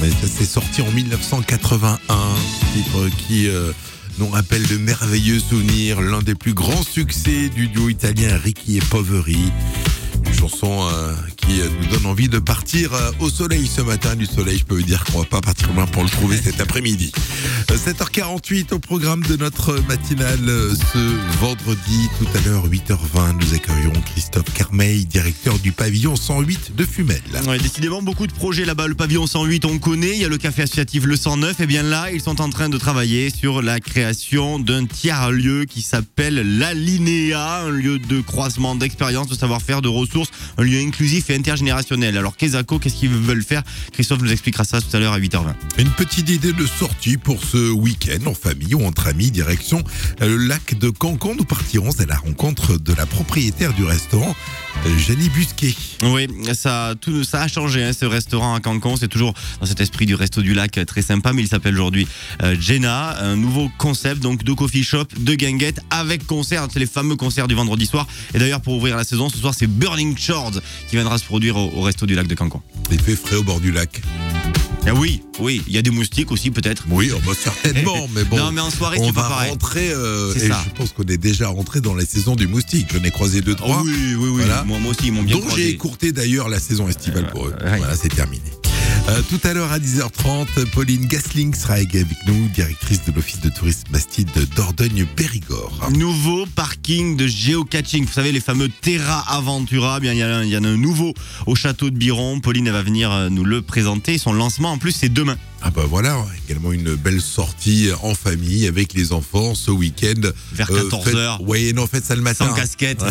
Et ça s'est sorti en 1981, titre qui nous rappelle de merveilleux souvenirs, l'un des plus grands succès du duo italien Ricky et Poveri. Une chanson qui nous donne envie de partir au soleil ce matin. Du soleil, je peux vous dire qu'on va pas partir loin pour le trouver cet après-midi. 7h48 au programme de notre matinale ce vendredi. Tout à l'heure, 8h20, nous accueillons Christophe Carmeil, directeur du pavillon 108 de Fumel. Ouais, décidément, beaucoup de projets là-bas. Le pavillon 108, on connaît. Il y a le café associatif Le 109. Et bien là, ils sont en train de travailler sur la création d'un tiers-lieu qui s'appelle l'Alinéa, un lieu de croisement, d'expérience, de savoir-faire, de ressources, un lieu inclusif et intergénérationnel. Alors, Kesako, qu'est-ce qu'ils veulent faire? Christophe nous expliquera ça tout à l'heure à 8h20. Une petite idée de sortie pour ce week-end, en famille ou entre amis, direction le lac de Cancon. Nous partirons à la rencontre de la propriétaire du restaurant, Jenny Busquet. Oui, ça a changé, hein, ce restaurant à Cancon. C'est toujours dans cet esprit du resto du lac, très sympa, mais il s'appelle aujourd'hui Jenna. Un nouveau concept donc de coffee shop, de guinguette avec concert. C'est les fameux concerts du vendredi soir. Et d'ailleurs, pour ouvrir la saison, ce soir, c'est Burning Shores qui viendra se produire au resto du lac de Cancon. Il fait frais au bord du lac. Ah oui, il y a des moustiques aussi peut-être. Oui, certainement, mais bon. Non, mais en soirée, on c'est pas va pareil. rentrer, C'est et ça. je pense qu'on est déjà rentré dans la saison du moustique. J'en ai croisé 2-3. Oh oui, Voilà. Moi aussi, ils m'ont bien Donc croisé. j'ai écourté d'ailleurs la saison estivale pour eux. ouais. Voilà, c'est terminé. Tout à l'heure à 10h30, Pauline Gasling sera avec nous, directrice de l'office de tourisme Bastide de Dordogne-Périgord. Nouveau parking de géocaching. Vous savez, les fameux Terra Aventura. Bien, il y en a un nouveau au château de Biron. Pauline, elle va venir nous le présenter. Son lancement, en plus, c'est demain. Ah bah voilà, également une belle sortie en famille avec les enfants ce week-end. Vers 14h. Oui, non, faites ça le matin. Sans casquette.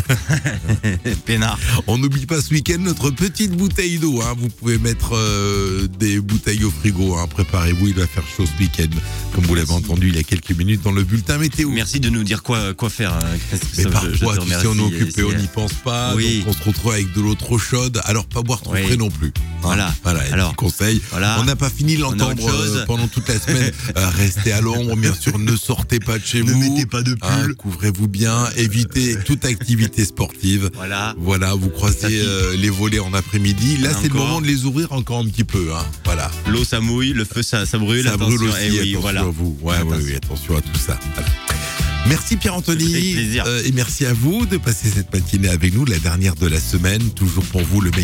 Peinard. On n'oublie pas ce week-end notre petite bouteille d'eau. Vous pouvez mettre des bouteilles au frigo. Préparez-vous, il va faire chaud ce week-end. Comme vous l'avez entendu il y a quelques minutes dans le bulletin météo. Merci de nous dire quoi faire. Mais parfois, tu sais, on est occupé, on n'y pense. pense pas. Oui. Donc on se retrouve avec de l'eau trop chaude. Alors pas boire trop frais non plus. Voilà. Alors, petit conseil. Voilà. On n'a pas fini de l'entendre pendant toute la semaine. Restez à l'ombre, bien sûr. Ne sortez pas de chez vous. Ne mettez pas de pull. Couvrez-vous bien. Évitez toute activité sportive. Voilà. Vous croisez les volets en après-midi. Là, c'est le moment de les ouvrir encore un petit peu. Voilà. L'eau, ça mouille. Le feu, ça brûle. Ça brûle aussi. attention À vous. Oui, attention à tout ça. Voilà. Merci Pierre-Anthony. Avec plaisir. Et merci à vous de passer cette matinée avec nous, la dernière de la semaine. Toujours pour vous le meilleur.